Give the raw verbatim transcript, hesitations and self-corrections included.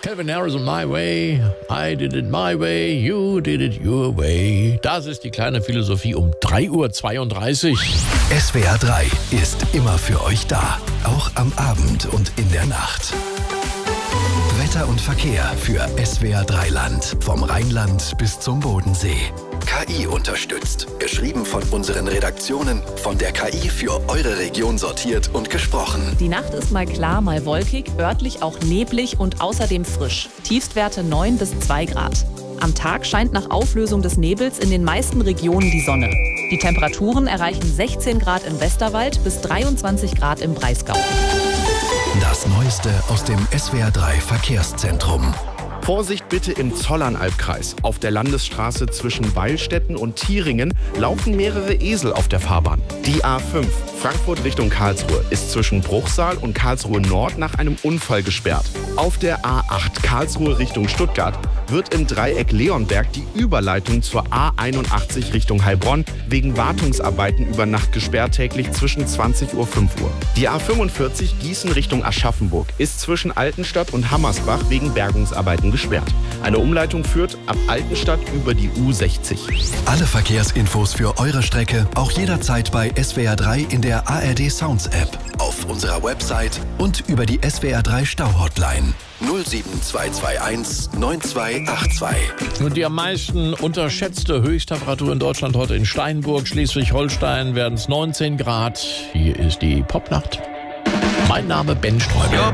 Calvin Harris und My Way. I did it my way, you did it your way. Das ist die kleine Philosophie um drei Uhr zweiunddreißig. S W R drei ist immer für euch da. Auch am Abend und in der Nacht. Wetter und Verkehr für S W R drei Land. Vom Rheinland bis zum Bodensee. K I unterstützt. Geschrieben von unseren Redaktionen. Von der K I für eure Region sortiert und gesprochen. Die Nacht ist mal klar, mal wolkig, örtlich auch neblig und außerdem frisch. Tiefstwerte neun bis zwei Grad. Am Tag scheint nach Auflösung des Nebels in den meisten Regionen die Sonne. Die Temperaturen erreichen sechzehn Grad im Westerwald bis dreiundzwanzig Grad im Breisgau. Das Neueste aus dem S W R drei Verkehrszentrum. Vorsicht bitte im Zollernalbkreis. Auf der Landesstraße zwischen Weilstätten und Thieringen laufen mehrere Esel auf der Fahrbahn. Die A fünf, Frankfurt Richtung Karlsruhe, ist zwischen Bruchsal und Karlsruhe Nord nach einem Unfall gesperrt. Auf der A acht Karlsruhe Richtung Stuttgart wird im Dreieck Leonberg die Überleitung zur A einundachtzig Richtung Heilbronn wegen Wartungsarbeiten über Nacht gesperrt, täglich zwischen zwanzig Uhr und fünf Uhr. Die A fünfundvierzig Gießen Richtung Aschaffenburg ist zwischen Altenstadt und Hammersbach wegen Bergungsarbeiten gesperrt. Eine Umleitung führt ab Altenstadt über die U sechzig. Alle Verkehrsinfos für eure Strecke auch jederzeit bei S W R drei in der A R D Sounds App, auf unserer Website und über die S W R drei Stau-Hotline null sieben zwei zwei eins neun zwei acht zwei. Und die am meisten unterschätzte Höchsttemperatur in Deutschland heute in Steinburg, Schleswig-Holstein, werden es neunzehn Grad. Hier ist die Popnacht. Mein Name Ben Streuber.